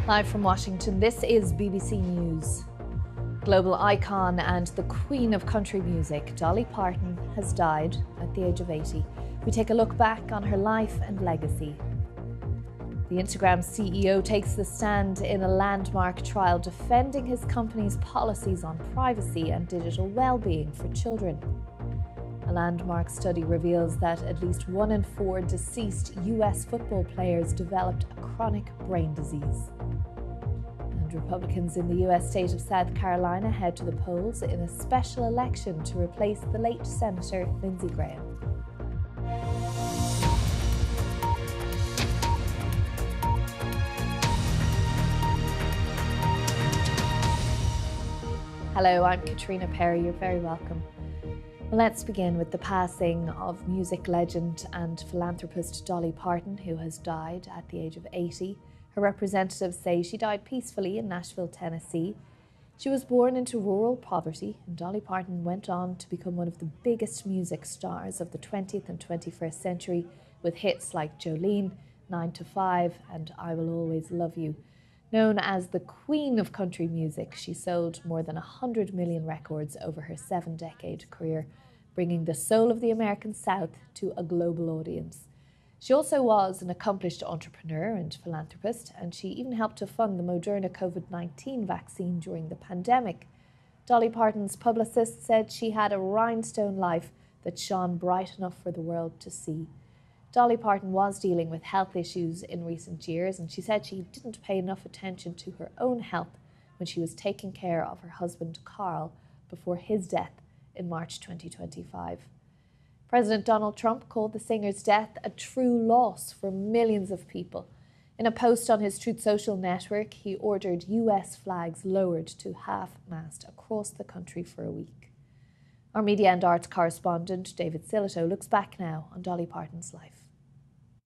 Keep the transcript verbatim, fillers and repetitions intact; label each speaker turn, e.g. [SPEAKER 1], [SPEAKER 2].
[SPEAKER 1] Live from Washington, this is B B C News. Global icon and the queen of country music, Dolly Parton, has died at the age of eighty. We take a look back on her life and legacy. The Instagram C E O takes the stand in a landmark trial defending his company's policies on privacy and digital well-being for children. A landmark study reveals that at least one in four deceased U S football players developed a chronic brain disease. And Republicans in the U S state of South Carolina head to the polls in a special election to replace the late Senator Lindsey Graham. Hello, I'm Katrina Perry. You're very welcome. Let's begin with the passing of music legend and philanthropist Dolly Parton, who has died at the age of eighty. Her representatives say she died peacefully in Nashville, Tennessee. She was born into rural poverty, and Dolly Parton went on to become one of the biggest music stars of the twentieth and twenty-first century, with hits like Jolene, nine to five, and I Will Always Love You. Known as the Queen of Country Music, she sold more than one hundred million records over her seven-decade career, bringing the soul of the American South to a global audience. She also was an accomplished entrepreneur and philanthropist, and she even helped to fund the Moderna COVID nineteen vaccine during the pandemic. Dolly Parton's publicist said she had a rhinestone life that shone bright enough for the world to see. Dolly Parton was dealing with health issues in recent years, and she said she didn't pay enough attention to her own health when she was taking care of her husband Carl before his death in March twenty twenty-five. President Donald Trump called the singer's death a true loss for millions of people. In a post on his Truth Social network, he ordered U S flags lowered to half-mast across the country for a week. Our media and arts correspondent David Silito looks back now on Dolly Parton's life.